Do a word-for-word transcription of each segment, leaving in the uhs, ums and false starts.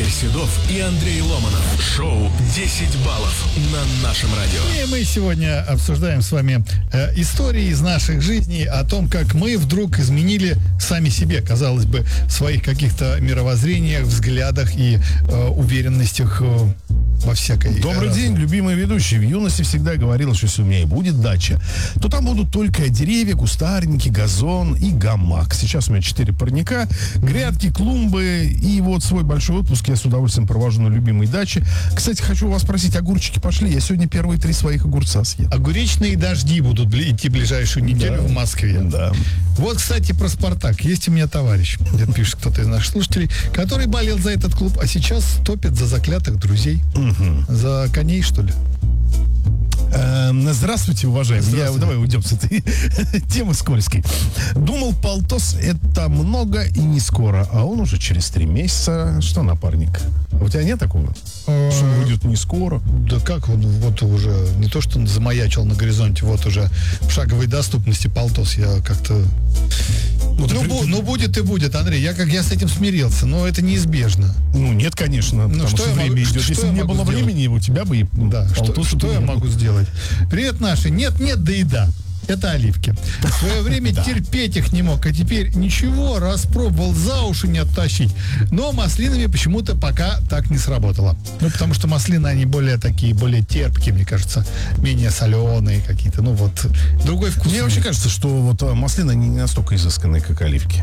Игорь Седов и Андрей Ломанов. Шоу десять баллов на нашем радио. И мы сегодня обсуждаем с вами э, истории из наших жизней о том, как мы вдруг изменили сами себе, казалось бы, в своих каких-то мировоззрениях, взглядах и э, уверенностях э, во всякой... Добрый разной. день, любимый ведущий. В юности всегда говорил, что если у меня и будет дача, то там будут только деревья, кустарники, газон и гамак. Сейчас у меня четыре парника, грядки, клумбы, и вот свой большой отпуск я с удовольствием провожу на любимой даче. Кстати, хочу вас спросить, огурчики пошли? Я сегодня первые три своих огурца съел. Огуречные дожди будут бли- идти ближайшую неделю Да. в Москве. Да. Вот, кстати, про «Спартак». Есть у меня товарищ, где пишет кто-то из наших слушателей, который болел за этот клуб, а сейчас топит за заклятых друзей. Угу. За коней, что ли? Эм, Здравствуйте, уважаемые. Я, Здравствуйте. давай уйдем с этой темы скользкой. Думал, полтос это много и не скоро, а он уже через три месяца. Что, напарник? А у тебя нет такого? Что будет не скоро? Да как он вот уже, не то что он замаячил на горизонте, вот уже в шаговой доступности полтос, я как-то... Ну, Ну, ты- бу- ну, будет и будет, Андрей, я как я с этим смирился, но это неизбежно. Ну, нет, конечно, потому что что я время могу- идет. что Если я бы не могу было сделать? времени, у тебя бы и Да, что, полтос что бы я не было. могу сделать? Привет, наши. Нет, нет, да и да. Это оливки. В свое время терпеть их не мог, а теперь ничего, распробовал, за уши не оттащить. Но маслинами почему-то пока так не сработало. Ну, потому что маслины, они более такие, более терпкие, мне кажется, менее соленые какие-то. Ну, вот, другой вкус. Мне вообще кажется, что вот а, маслины не настолько изысканные, как оливки.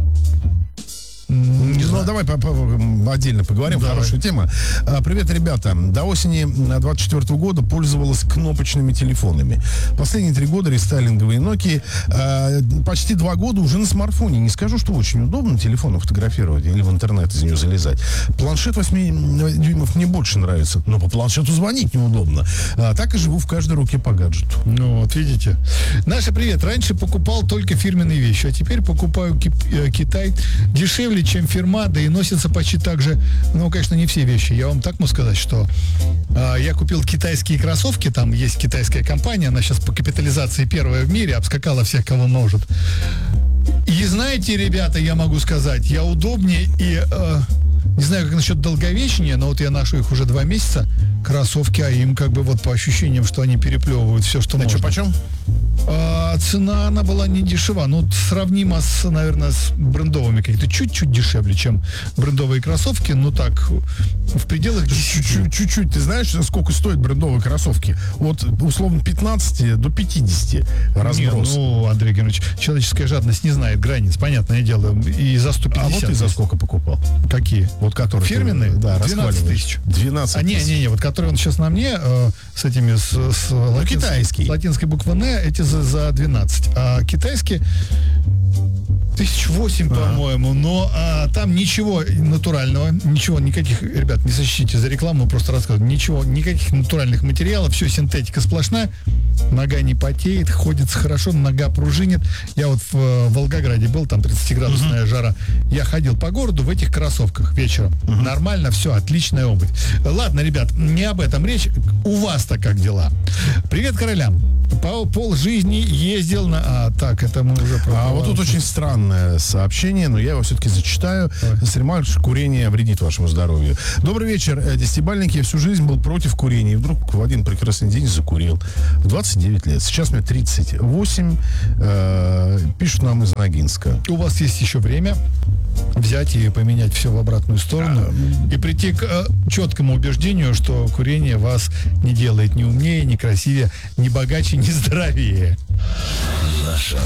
Не Ну, знаю. давай по- по- отдельно поговорим. Давай. Хорошая тема. А, Привет, ребята. До осени двадцать четвёртого года пользовалась кнопочными телефонами. Последние три года рестайлинговые Nokia. А, Почти два года уже на смартфоне. Не скажу, что очень удобно телефоном фотографировать или в интернет из нее залезать. Планшет восемь дюймов мне больше нравится, но по планшету звонить неудобно. А, Так и живу в каждой руке по гаджету. Ну, вот видите. Наша привет. Раньше покупал только фирменные вещи, а теперь покупаю кип- э, Китай дешевле, чем фирма, да и носятся почти так же. Ну, конечно, не все вещи. Я вам так могу сказать, что э, я купил китайские кроссовки, там есть китайская компания, она сейчас по капитализации первая в мире, обскакала всех, кого может. И знаете, ребята, я могу сказать, я удобнее и... э, не знаю, как насчет долговечения, но вот я ношу их уже два месяца, кроссовки, а им как бы вот по ощущениям, что они переплевывают все, что А можно. что, почем? А, цена, она была не дешева, ну, сравнима с, наверное, с брендовыми какими-то, чуть-чуть дешевле, чем брендовые кроссовки, ну, так, в пределах десяти. Чуть-чуть, чуть-чуть. Ты знаешь, сколько стоят брендовые кроссовки? От, условно, пятнадцати до пятидесяти разброс. Не, ну, Андрей Георгиевич, человеческая жадность не знает границ, понятное дело, и за сто пятьдесят. А вот ты за сколько покупал? Какие? Вот которые ты, Фирменные? да, двенадцать расхваливаешь. тысяч. двенадцать А, не, тысяч. не, не, вот которые он сейчас на мне, э, с этими, с, с латинс- китайские. с латинской буквы Н, эти за, за двенадцать. А китайские тысяч восемь, по-моему, но а, там ничего натурального, ничего, никаких, ребят, не сочтите за рекламу, просто рассказываю, ничего, никаких натуральных материалов, все синтетика сплошная, нога не потеет, ходится хорошо, нога пружинит. Я вот в э, Волгограде был, там тридцатиградусная жара, я ходил по городу в этих кроссовках вечером. Нормально, все, отличная обувь. Ладно, ребят, не об этом речь, у вас-то как дела? Привет королям. По пол жизни ездил на... А, так, это мы уже... А вот тут очень странное сообщение, но я его все-таки зачитаю. Сремаль, курение вредит вашему здоровью. Добрый вечер, э, десятибалльник. Я всю жизнь был против курения. И вдруг в один прекрасный день закурил. В двадцать девять лет. Сейчас мне тридцать восемь. Э, пишут нам из Ногинска. У вас есть еще время взять и поменять все в обратную сторону и прийти к э, четкому убеждению, что курение вас не делает ни умнее, ни красивее, ни богаче, ни здоровее. Наша